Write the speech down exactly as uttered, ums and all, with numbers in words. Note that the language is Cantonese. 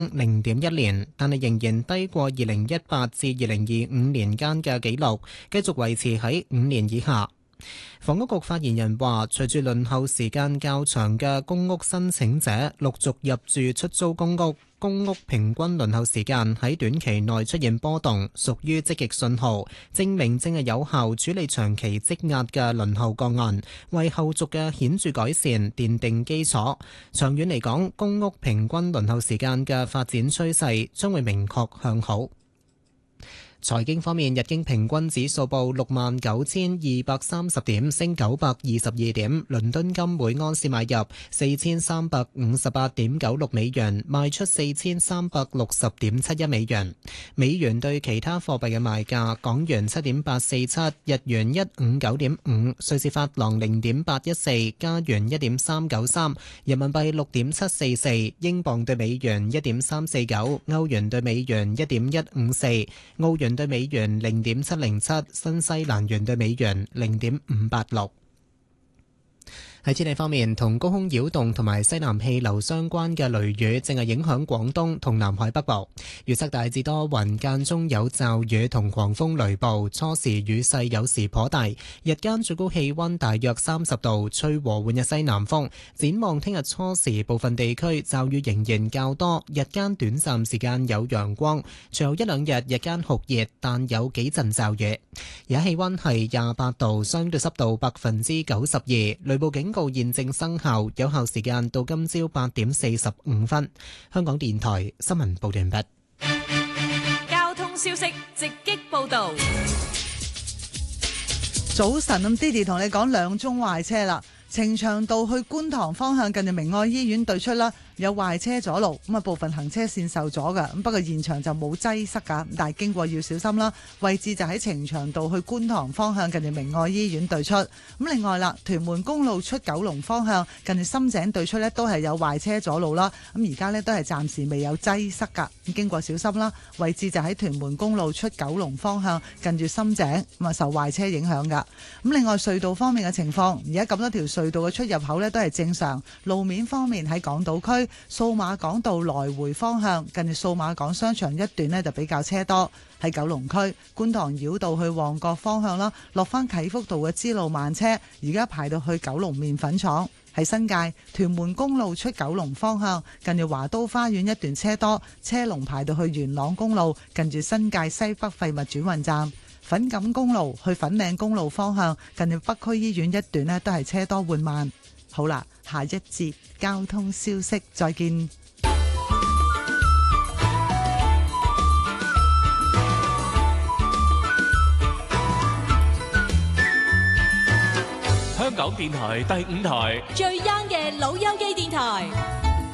零點一年，但係仍然低過二零一八至二零二五年間嘅紀錄，繼續維持喺五年以下。房屋局發言人話，隨住輪候時間較長嘅公屋申請者陸續入住出租公屋，公屋平均輪候時間喺短期內出現波動，屬於積極信號，證明正係有效處理長期積壓嘅輪候個案，為後續嘅顯著改善奠定基礎。長遠嚟講，公屋平均輪候時間嘅發展趨勢將會明確向好。財經方面，日經平均指數報六萬九千二百三十點，升九百二十二點。倫敦金每安士買入四千三百五十八點九六美元，賣出四千三百六十點七一美元。美元對其他貨幣嘅賣價：港元七點八四七，日元一五九點五，瑞士法郎零點八一四，加元一點三九三，人民幣六點七四四，英鎊對美元一點三四九，歐元對美元一點一五四，澳元對美元零點七零七，新西蘭元對美元零點五八六。喺天氣方面，同高空擾動同埋西南氣流相關嘅雷雨正係影響廣東同南海北部。預測大致多雲，間中有驟雨同狂風雷暴，初時雨勢有時頗大。日間最高氣溫大約三十度，吹和緩嘅西南風。展望聽日初時，部分地區驟雨仍然較多，日間短暫時間有陽光，隨後一兩日日間酷熱，但有幾陣驟雨。而家氣溫係廿八度，相對濕度百分之九十二，雷暴警告現正生效，有效時間到今朝八點四十五分。香港電台新聞報道完畢。 交通消息直擊報道。 早晨，咁 Didi 同你講兩宗壞車啦。呈祥道去觀塘方向近住明愛醫院對出啦，有壞車阻路，咁啊部分行車線受阻㗎，咁不過現場就冇擠塞㗎，但係經過要小心啦。位置就喺呈祥道去觀塘方向近住明愛醫院對出。咁另外啦，屯門公路出九龍方向近住深井對出呢都係有壞車阻路啦。咁而家呢都係暫時未有擠塞㗎，咁經過小心啦。位置就喺屯門公路出九龍方向近住深井，咁啊受壞車影響㗎。咁另外隧道方面嘅情況，而家咁多條隧道嘅出入口呢都係正常。路面方面喺港島區數碼港道來回方向近住數碼港商場一段呢就比較車多。喺九龍區觀塘繞道去旺角方向啦，落翻啟福道嘅支路慢車，而家排到去九龍麵粉廠。喺新界屯門公路出九龍方向近住華都花園一段車多，車龍排到去元朗公路近住新界西北廢物轉運站。粉錦公路去粉嶺公路方向近住北區醫院一段呢都係車多緩慢。好啦，下一節交通消息再見。 香港電台第五台最 young 嘅老友記電台。